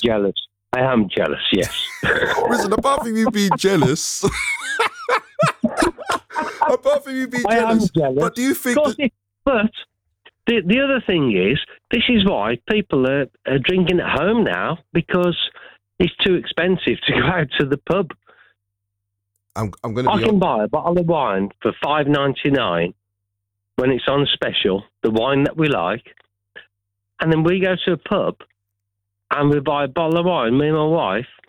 jealous. I am jealous, yes. Listen, apart from you being jealous, I am jealous. but do you think that... But the other thing is, this is why people are drinking at home now, because it's too expensive to go out to the pub. I'm going to I can buy a bottle of wine for $5.99 when it's on special, the wine that we like, and then we go to a pub and we buy a bottle of wine, me and my wife,